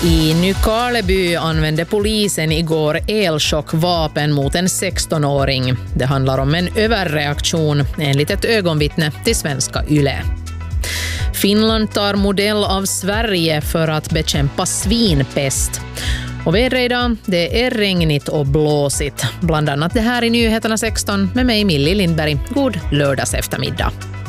I Nykarleby använde polisen igår elchockvapen mot en 16-åring. Det handlar om en överreaktion enligt ett ögonvittne till svenska Yle. Finland tar modell av Sverige för att bekämpa svinpest. Och vädret idag, det är regnigt och blåsigt. Bland annat det här i Nyheterna 16 med mig Millie Lindberg. God lördags eftermiddag.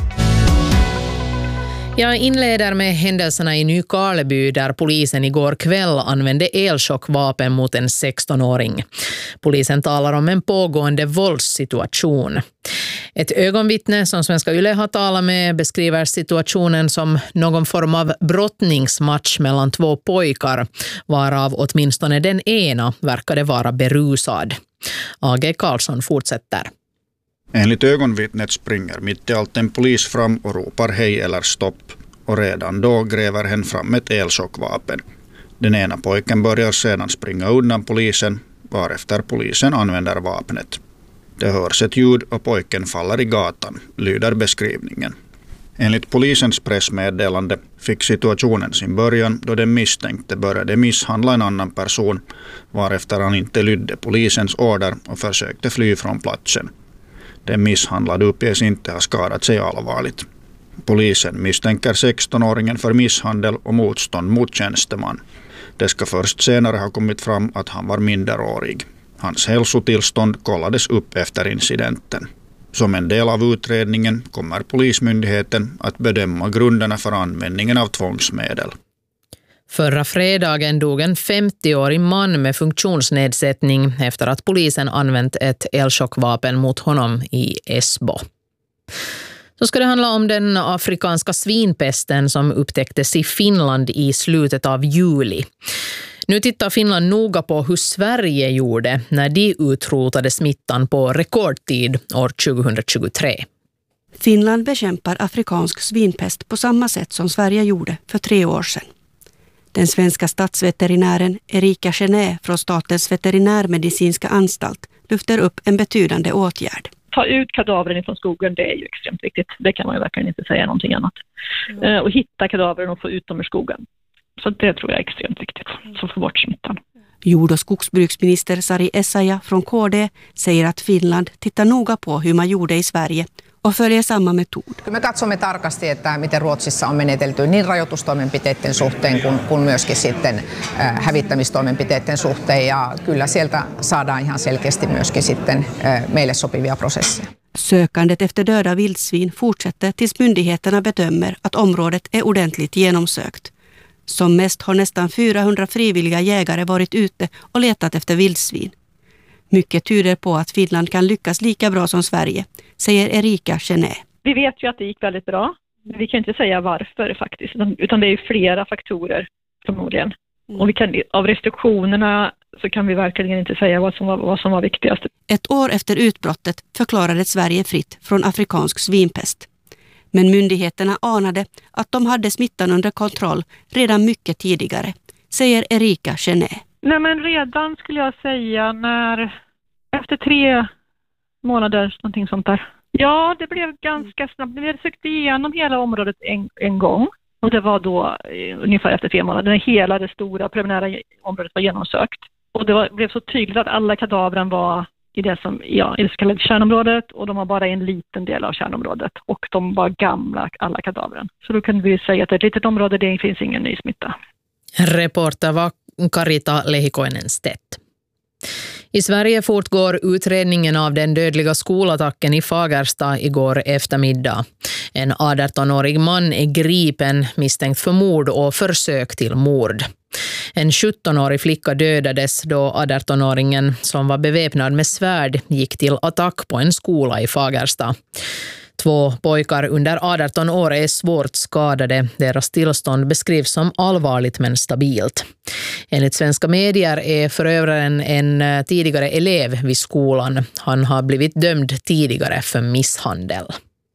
Jag inleder med händelserna i Nykarleby där polisen igår kväll använde elchockvapen mot en 16-åring. Polisen talar om en pågående våldssituation. Ett ögonvittne som svenska Yle har talat med beskriver situationen som någon form av brottningsmatch mellan två pojkar, varav åtminstone den ena verkade vara berusad. A.G. Karlsson fortsätter. Enligt ögonvittnet springer mitt i allt en polis fram och ropar hej eller stopp, och redan då gräver hen fram ett elchockvapen. Den ena pojken börjar sedan springa undan polisen, varefter polisen använder vapnet. Det hörs ett ljud och pojken faller i gatan, lyder beskrivningen. Enligt polisens pressmeddelande fick situationen sin början då den misstänkte började misshandla en annan person, varefter han inte lydde polisens order och försökte fly från platsen. Den misshandlade uppges inte ha skadat sig allvarligt. Polisen misstänker 16-åringen för misshandel och motstånd mot tjänsteman. Det ska först senare ha kommit fram att han var minderårig. Hans hälsotillstånd kollades upp efter incidenten. Som en del av utredningen kommer polismyndigheten att bedöma grunderna för användningen av tvångsmedel. Förra fredagen dog en 50-årig man med funktionsnedsättning efter att polisen använt ett elchockvapen mot honom i Esbo. Så ska det handla om den afrikanska svinpesten som upptäcktes i Finland i slutet av juli. Nu tittar Finland noga på hur Sverige gjorde när de utrotade smittan på rekordtid år 2023. Finland bekämpar afrikansk svinpest på samma sätt som Sverige gjorde för 3 år sedan. Den svenska statsveterinären Erika Chené från Statens veterinärmedicinska anstalt lyfter upp en betydande åtgärd. Ta ut kadavren från skogen, det är ju extremt viktigt. Det kan man ju verkligen inte säga någonting annat. Och hitta kadavren och få ut dem ur skogen. Så det tror jag är extremt viktigt, så få bort smittan. Jord- och skogsbruksminister Sari Essayah från KD säger att Finland tittar noga på hur man gjorde i Sverige och följer samma metod. Me katsomme tarkasti, että miten Ruotsissa on menetelty niin rajoitustoimenpiteiden suhteen kuin myöskin sitten hävittämistoimenpiteiden suhteen. Ja kyllä sieltä saadaan ihan selkeästi myöskin sitten meille sopivia prosesseja. Sökandet efter döda vildsvin fortsätter tills myndigheterna bedömer att området är ordentligt genomsökt. Som mest har nästan 400 frivilliga jägare varit ute och letat efter vildsvin. Mycket tyder på att Finland kan lyckas lika bra som Sverige, säger Erika Chené. Vi vet ju att det gick väldigt bra. Vi kan inte säga varför faktiskt, utan det är ju flera faktorer förmodligen. Och av restriktionerna så kan vi verkligen inte säga vad som var viktigast. Ett år efter utbrottet förklarade Sverige fritt från afrikansk svinpest. Men myndigheterna anade att de hade smittan under kontroll redan mycket tidigare, säger Erika Chené. Nej, men redan skulle jag säga efter 3 månader, någonting sånt där. Ja, det blev ganska snabbt. Vi hade sökt igenom hela området en gång. Och det var då ungefär efter 3 månader. När hela det stora preliminära området var genomsökt. Och det blev så tydligt att alla kadavren var i det så kallade kärnområdet. Och de var bara en liten del av kärnområdet. Och de var gamla, alla kadavren. Så då kunde vi säga att ett litet område, det finns ingen ny smitta. Reporter var Karita Lehikoinen-Stedt. I Sverige fortgår utredningen av den dödliga skolattacken i Fagersta igår eftermiddag. En 18-årig man är gripen misstänkt för mord och försök till mord. En 17-årig flicka dödades då 18-åringen som var beväpnad med svärd gick till attack på en skola i Fagersta. 2 pojkar under 18 år är svårt skadade. Deras tillstånd beskrivs som allvarligt men stabilt. Enligt svenska medier är förövaren en tidigare elev vid skolan. Han har blivit dömd tidigare för misshandel.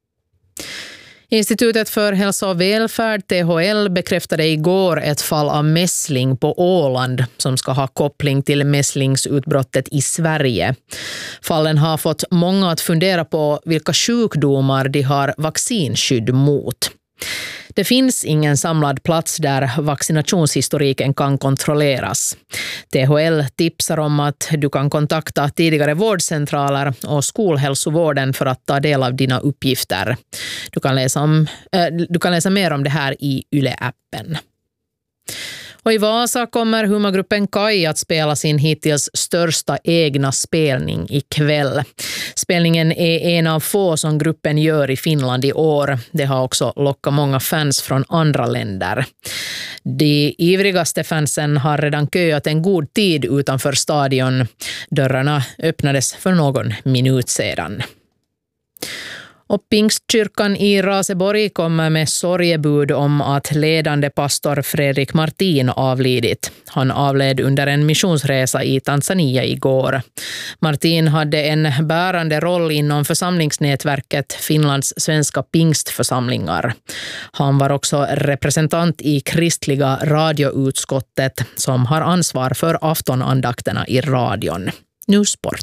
Institutet för hälsa och välfärd, THL, bekräftade igår ett fall av mässling på Åland som ska ha koppling till mässlingsutbrottet i Sverige. Fallen har fått många att fundera på vilka sjukdomar de har vaccinskydd mot. Det finns ingen samlad plats där vaccinationshistoriken kan kontrolleras. THL tipsar om att du kan kontakta tidigare vårdcentraler och skolhälsovården för att ta del av dina uppgifter. Du kan läsa mer om det här i Yle-appen. Och i Vasa kommer humorgruppen Kai att spela sin hittills största egna spelning ikväll. Spelningen är en av få som gruppen gör i Finland i år. Det har också lockat många fans från andra länder. De ivrigaste fansen har redan köat en god tid utanför stadion. Dörrarna öppnades för någon minut sedan. Och Pingstkyrkan i Raseborg kommer med sorgebud om att ledande pastor Fredrik Martin avlidit. Han avled under en missionsresa i Tanzania igår. Martin hade en bärande roll inom församlingsnätverket Finlands svenska pingstförsamlingar. Han var också representant i kristliga radioutskottet som har ansvar för aftonandakterna i radion. Nu sport.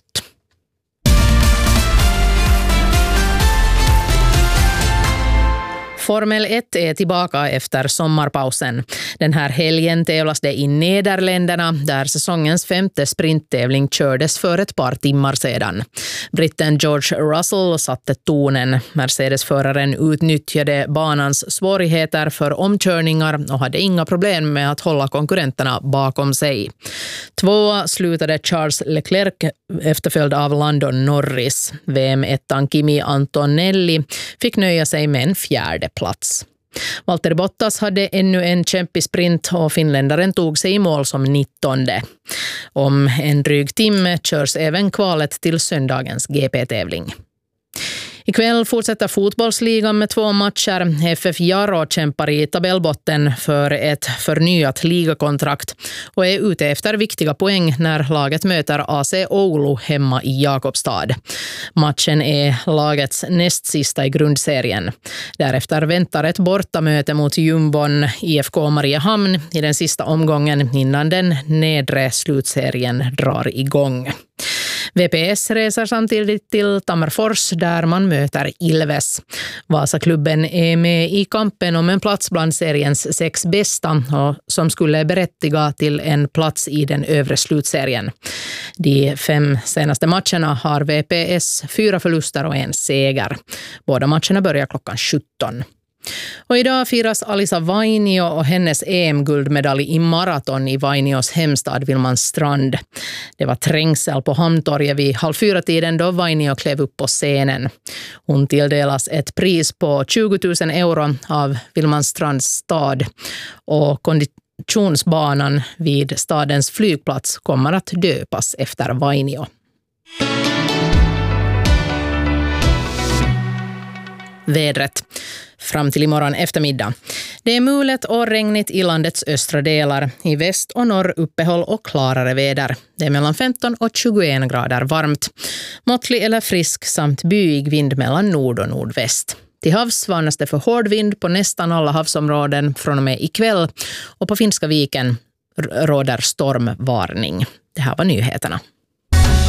Formel 1 är tillbaka efter sommarpausen. Den här helgen tävlas det i Nederländerna där säsongens 5:e sprinttävling kördes för ett par timmar sedan. Britten George Russell satte tonen. Mercedes-föraren utnyttjade banans svårigheter för omkörningar och hade inga problem med att hålla konkurrenterna bakom sig. 2 slutade Charles Leclerc efterföljd av Lando Norris. VM-ettan Kimi Antonelli fick nöja sig med en 4:e plats. Valtteri Bottas hade ännu en kämpig sprint och finländaren tog sig i mål som 19:e. Om en dryg timme körs även kvalet till söndagens GP-tävling. Ikväll fortsätter fotbollsligan med 2 matcher. FF Jaro kämpar i tabellbotten för ett förnyat ligakontrakt och är ute efter viktiga poäng när laget möter AC Oulu hemma i Jakobstad. Matchen är lagets näst sista i grundserien. Därefter väntar ett bortamöte mot Jumbon IFK Mariehamn i den sista omgången innan den nedre slutserien drar igång. VPS reser samtidigt till Tammerfors där man möter Ilves. Vasaklubben är med i kampen om en plats bland seriens 6 bästa och som skulle berättiga till en plats i den övre slutserien. De 5 senaste matcherna har VPS 4 förluster och 1 seger. Båda matcherna börjar klockan 17. Och idag firas Alisa Vainio och hennes EM-guldmedalj i maraton i Vainios hemstad Vilmanstrand. Det var trängsel på Hamntorget vid 3:30 då Vainio klev upp på scenen. Hon tilldelas ett pris på 20 000 euro av Vilmanstrands stad och konditionsbanan vid stadens flygplats kommer att döpas efter Vainio. Vädret. Fram till imorgon eftermiddag. Det är mulet och regnigt i landets östra delar. I väst och norr uppehåll och klarare väder. Det är mellan 15 och 21 grader varmt. Måttlig eller frisk samt byig vind mellan nord och nordväst. Till havs varnas det för hård vind på nästan alla havsområden från och med ikväll. Och på Finska viken råder stormvarning. Det här var nyheterna.